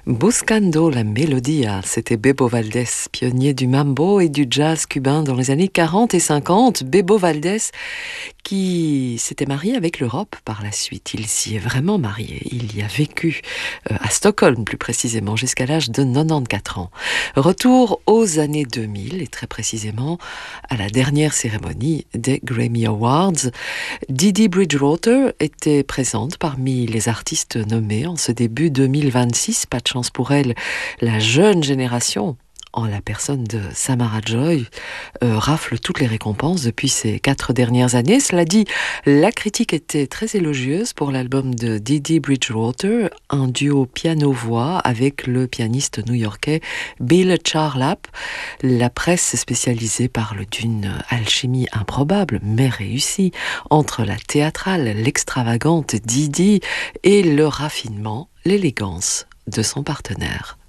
Buscando la Melodia, c'était Bebo Valdés, pionnier du mambo et du jazz cubain dans les années 40 et 50. Bebo Valdés qui s'était marié avec l'Europe par la suite. Il s'y est vraiment marié. Il y a vécu à Stockholm plus précisément jusqu'à l'âge de 94 ans. Retour aux années 2000 et très précisément à la dernière cérémonie des Grammy Awards. Dee Bridgewater était présente parmi les artistes nommés en ce début 2026. Pas de chance pour elle, la jeune génération, en la personne de Samara Joy, rafle toutes les récompenses depuis ces 4 dernières années. Cela dit, la critique était très élogieuse pour l'album de Dee Bridgewater, un duo piano-voix avec le pianiste new-yorkais Bill Charlap. La presse spécialisée parle d'une alchimie improbable, mais réussie, entre la théâtrale, l'extravagante Dee et le raffinement, l'élégance de son partenaire.